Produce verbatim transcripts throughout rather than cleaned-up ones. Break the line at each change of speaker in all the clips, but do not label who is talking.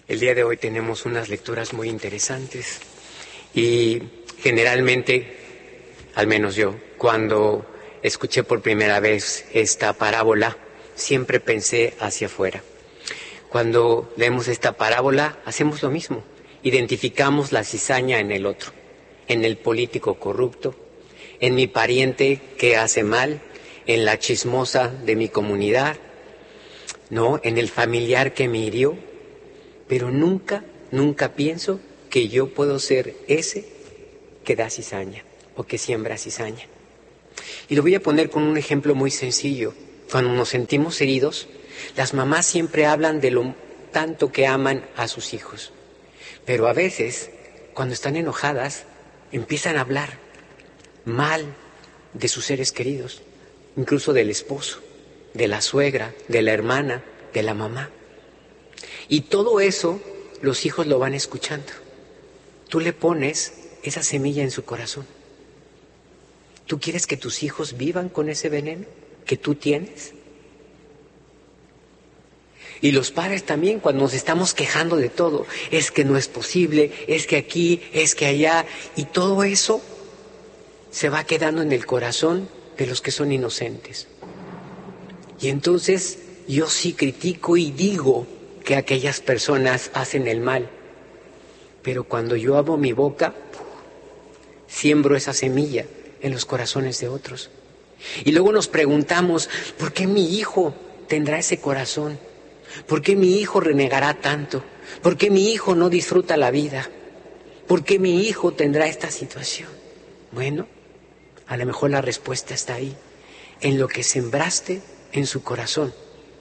El día de hoy tenemos unas lecturas muy interesantes y generalmente, al menos yo, cuando escuché por primera vez esta parábola, siempre pensé hacia afuera. Cuando leemos esta parábola, hacemos lo mismo. Identificamos la cizaña en el otro, en el político corrupto, en mi pariente que hace mal, en la chismosa de mi comunidad, ¿no? En el familiar que me hirió. Pero nunca, nunca pienso que yo puedo ser ese que da cizaña o que siembra cizaña. Y lo voy a poner con un ejemplo muy sencillo. Cuando nos sentimos heridos, las mamás siempre hablan de lo tanto que aman a sus hijos. Pero a veces, cuando están enojadas, empiezan a hablar mal de sus seres queridos, incluso del esposo, de la suegra, de la hermana, de la mamá. Y todo eso los hijos lo van escuchando. Tú le pones esa semilla en su corazón. ¿Tú quieres que tus hijos vivan con ese veneno que tú tienes? Y los padres también, cuando nos estamos quejando de todo, es que no es posible, es que aquí, es que allá, y todo eso se va quedando en el corazón de los que son inocentes. Y entonces yo sí critico y digo que aquellas personas hacen el mal, pero cuando yo abro mi boca, siembro esa semilla en los corazones de otros. Y luego nos preguntamos, ¿por qué mi hijo tendrá ese corazón? ¿Por qué mi hijo renegará tanto? ¿Por qué mi hijo no disfruta la vida? ¿Por qué mi hijo tendrá esta situación? Bueno, a lo mejor la respuesta está ahí, en lo que sembraste en su corazón.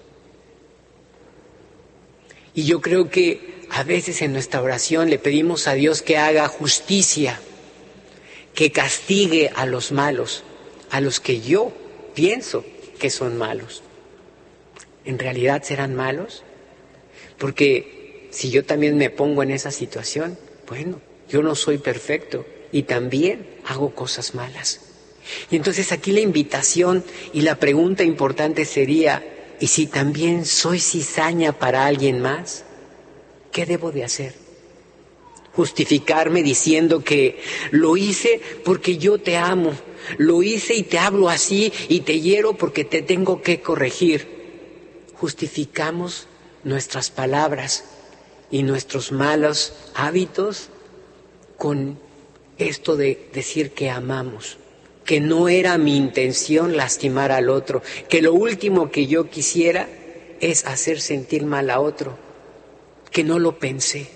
Y yo creo que a veces en nuestra oración le pedimos a Dios que haga justicia, que castigue a los malos, a los que yo pienso que son malos. ¿En realidad serán malos? Porque si yo también me pongo en esa situación, bueno, yo no soy perfecto y también hago cosas malas. Y entonces aquí la invitación y la pregunta importante sería, ¿y si también soy cizaña para alguien más? ¿Qué debo de hacer? ¿Justificarme diciendo que lo hice porque yo te amo? Lo hice y te hablo así y te hiero porque te tengo que corregir. Justificamos nuestras palabras y nuestros malos hábitos con esto de decir que amamos, que no era mi intención lastimar al otro, que lo último que yo quisiera es hacer sentir mal a otro, que no lo pensé.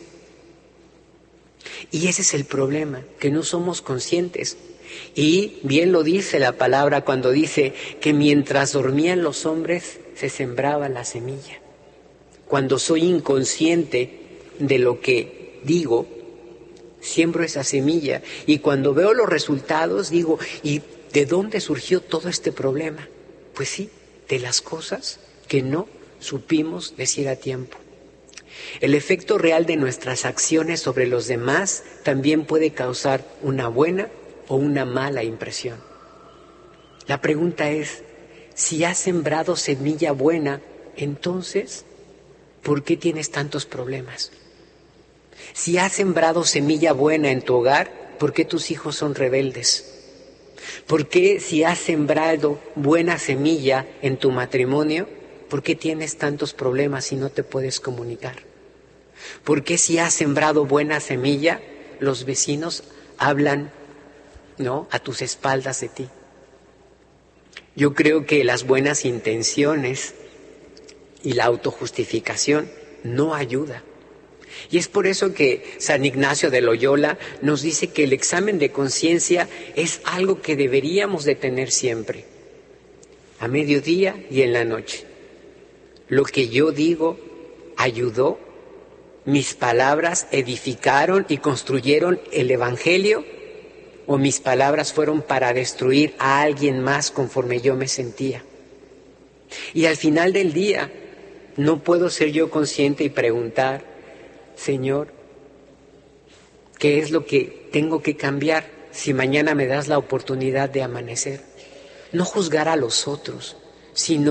Y ese es el problema, que no somos conscientes. Y bien lo dice la palabra cuando dice que mientras dormían los hombres se sembraba la semilla. Cuando soy inconsciente de lo que digo, siembro esa semilla. Y cuando veo los resultados, digo, ¿y de dónde surgió todo este problema? Pues sí, de las cosas que no supimos decir a tiempo. El efecto real de nuestras acciones sobre los demás también puede causar una buena o una mala impresión. La pregunta es, si has sembrado semilla buena, entonces, ¿por qué tienes tantos problemas? Si has sembrado semilla buena en tu hogar, ¿por qué tus hijos son rebeldes? ¿Por qué si has sembrado buena semilla en tu matrimonio, por qué tienes tantos problemas y no te puedes comunicar? ¿Por qué si has sembrado buena semilla, los vecinos hablan, ¿no?, a tus espaldas de ti? Yo creo que las buenas intenciones y la autojustificación no ayuda. Y es por eso que San Ignacio de Loyola nos dice que el examen de conciencia es algo que deberíamos de tener siempre, a mediodía y en la noche. Lo que yo digo ayudó, mis palabras edificaron y construyeron el Evangelio, o mis palabras fueron para destruir a alguien más conforme yo me sentía. Y al final del día, no puedo ser yo consciente y preguntar, Señor, ¿qué es lo que tengo que cambiar si mañana me das la oportunidad de amanecer? No juzgar a los otros, sino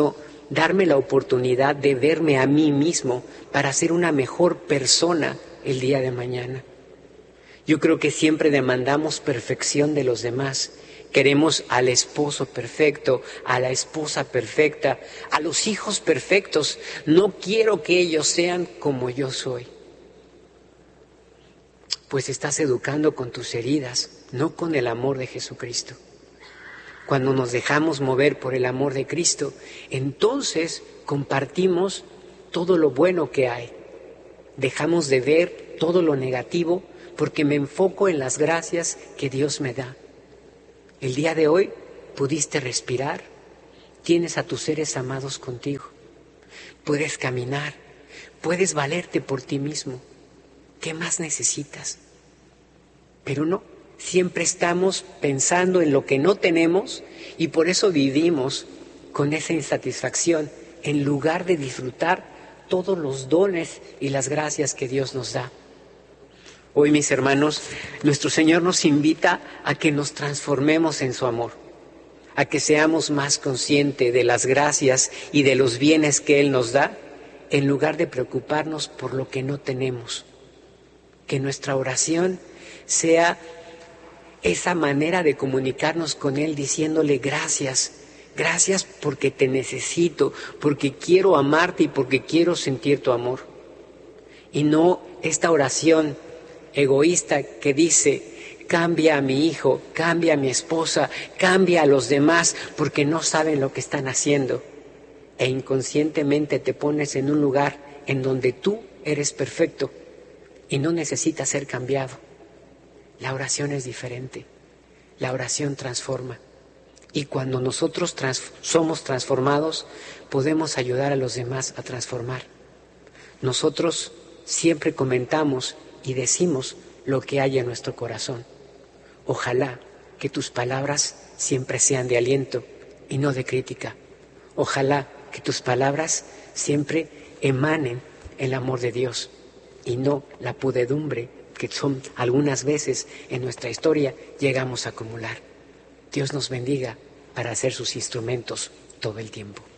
darme la oportunidad de verme a mí mismo para ser una mejor persona el día de mañana. Yo creo que siempre demandamos perfección de los demás. Queremos al esposo perfecto, a la esposa perfecta, a los hijos perfectos. No quiero que ellos sean como yo soy. Pues estás educando con tus heridas, no con el amor de Jesucristo. Cuando nos dejamos mover por el amor de Cristo, entonces compartimos todo lo bueno que hay. Dejamos de ver todo lo negativo porque me enfoco en las gracias que Dios me da. El día de hoy pudiste respirar, tienes a tus seres amados contigo, puedes caminar, puedes valerte por ti mismo. ¿Qué más necesitas? Pero no, siempre estamos pensando en lo que no tenemos y por eso vivimos con esa insatisfacción en lugar de disfrutar todos los dones y las gracias que Dios nos da. Hoy, mis hermanos, nuestro Señor nos invita a que nos transformemos en su amor, a que seamos más conscientes de las gracias y de los bienes que Él nos da, en lugar de preocuparnos por lo que no tenemos. Que nuestra oración sea esa manera de comunicarnos con Él diciéndole gracias, gracias porque te necesito, porque quiero amarte y porque quiero sentir tu amor. Y no esta oración egoísta que dice, cambia a mi hijo, cambia a mi esposa, cambia a los demás porque no saben lo que están haciendo. E inconscientemente te pones en un lugar en donde tú eres perfecto y no necesitas ser cambiado. La oración es diferente. La oración transforma. Y cuando nosotros trans- somos transformados, podemos ayudar a los demás a transformar. Nosotros siempre comentamos y decimos lo que hay en nuestro corazón. Ojalá que tus palabras siempre sean de aliento y no de crítica. Ojalá que tus palabras siempre emanen el amor de Dios y no la pudedumbre que son algunas veces en nuestra historia llegamos a acumular. Dios nos bendiga para ser sus instrumentos todo el tiempo.